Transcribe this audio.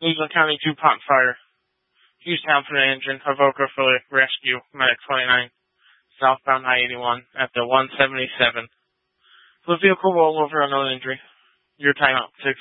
Cleveland County DuPont Fire. Use town for the engine. Avoca for the rescue. Medic 29. Southbound I-81 at the 177. The vehicle rollover, unknown injury. Your timeout, 6.